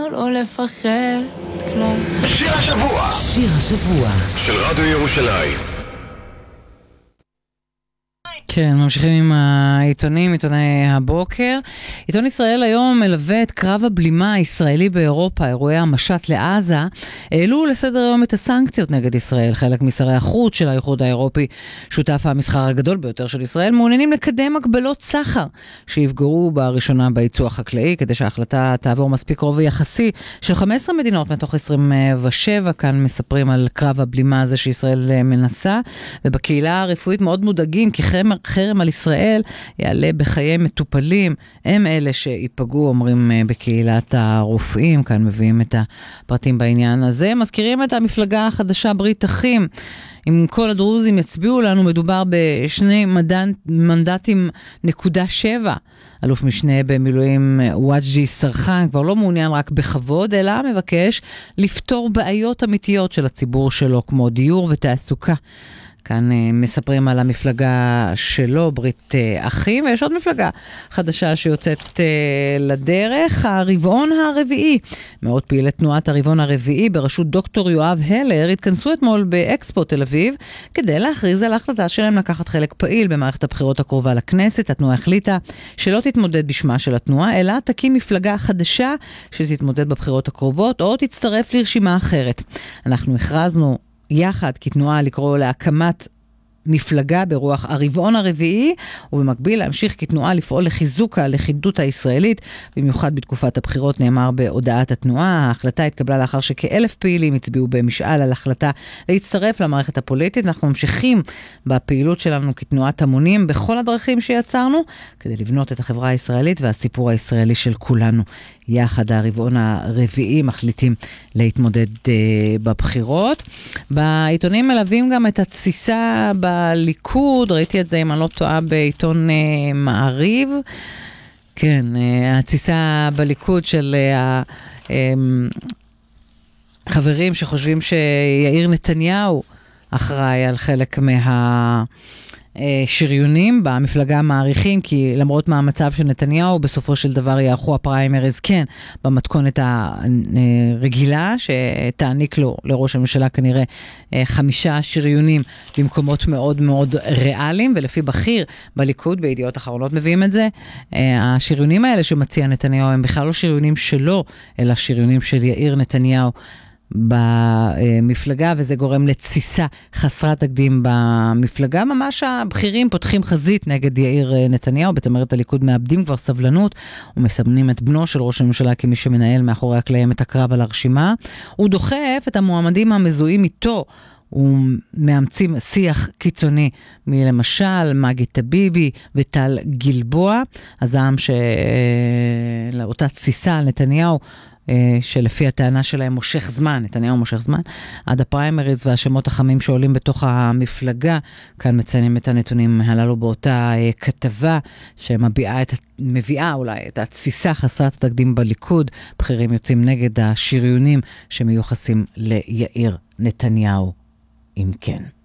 לא לפחד כלל. שיר השבוע. שיר השבוע של רדיו ירושלים. כן, ממשיכים עם העיתונים, עיתוני הבוקר. עיתון ישראל היום מלווה את קרב הבלימה הישראלי באירופה, אירועי המשט לעזה, העלו לסדר היום את הסנקציות נגד ישראל. חלק משרי החוץ של האיחוד האירופי, שותף המסחר הגדול ביותר של ישראל, מעוניינים לקדם הגבלות סחר שיפגעו בראשונה בייצוא החקלאי, כדי שההחלטה תעבור מספיק רוב יחסי של 15 מדינות מתוך 27. כאן מספרים על קרב הבלימה הזה שישראל מנסה, ובקהילה הרפואית מאוד מודאגים, כי חרם על ישראל יעלה בחיי מטופלים, הם אלה שיפגעו, אומרים בקהילת הרופאים. כאן מביאים את הפרטים בעניין הזה. מזכירים את המפלגה החדשה ברית אחים. אם כל הדרוזים יצביעו לנו, מדובר בשני מנדטים נקודה 7. אלוף משנה במילואים וואג'י סרחן כבר לא מעוניין רק בכבוד, אלא מבקש לפתור בעיות אמיתיות של הציבור שלו, כמו דיור ותעסוקה. כאן מספרים על המפלגה שלו, ברית אחים, ויש עוד מפלגה חדשה שיוצאת לדרך, הרבעון הרביעי. מאות פעילי תנועת הרבעון הרביעי בראשות דוקטור יואב הלר התכנסו אתמול באקספו תל אביב, כדי להכריז על ההחלטה שלהם לקחת חלק פעיל במערכת הבחירות הקרובה לכנסת. התנועה החליטה שלא תתמודד בשמה של התנועה, אלא תקים מפלגה חדשה שתתמודד בבחירות הקרובות, או תצטרף לרשימה אחרת. אנחנו הכרזנו יחד כתנועה לקרוא להקמת מפלגה ברוח הרבעון הרביעי, ובמקביל להמשיך כתנועה לפעול לחיזוק הלכידות הישראלית, במיוחד בתקופת הבחירות, נאמר בהודעת התנועה. ההחלטה התקבלה לאחר שכ1,000 פעילים הצביעו במשאל על החלטה להצטרף למערכת הפוליטית. אנחנו ממשיכים בפעילות שלנו כתנועת המונים בכל הדרכים שיצרנו, כדי לבנות את החברה הישראלית והסיפור הישראלי של כולנו. יחד הרבעון הרביעי מחליטים להתמודד בבחירות. בעיתונים מלווים גם את התסיסה בליכוד, ראיתי את זה אם אני לא טועה בעיתון מעריב. כן, התסיסה בליכוד של החברים שחושבים שיאיר נתניהו אחראי על חלק שריונים במפלגה מעריכים, כי למרות מה המצב של נתניהו, בסופו של דבר יערכו הפריימריז, כן, במתכונת הרגילה, שתעניק לו, לראש הממשלה כנראה 5 שריונים במקומות מאוד מאוד ריאליים, ולפי בכיר בליכוד, בידיעות אחרונות מביאים את זה, השריונים האלה שמציע נתניהו הם בכלל לא שריונים שלו, אלא שריונים של יאיר נתניהו במפלגה, וזה גורם לתסיסה חסרת תקדים במפלגה. ממש הבכירים פותחים חזית נגד יאיר נתניהו. בצמרת הליכוד מאבדים כבר סבלנות ומסמנים את בנו של ראש הממשלה כמי שמנהל מאחורי הקלעים את הקרב על הרשימה. הוא דוחף את המועמדים המזוהים איתו ומאמצים שיח קיצוני, מלמשל מגי טביבי וטל גלבוע, הזעם לאותה תסיסה על נתניהו, שלפי הטענה שלהם מושך זמן, נתניהו מושך זמן, עד הפריימריז והשמות החמים שעולים בתוך המפלגה. כאן מציינים את הנתונים הללו באותה כתבה שמביאה אולי את התסיסה חסרת התקדים בליכוד. בכירים יוצאים נגד השריונים שמיוחסים ליאיר נתניהו, אם כן.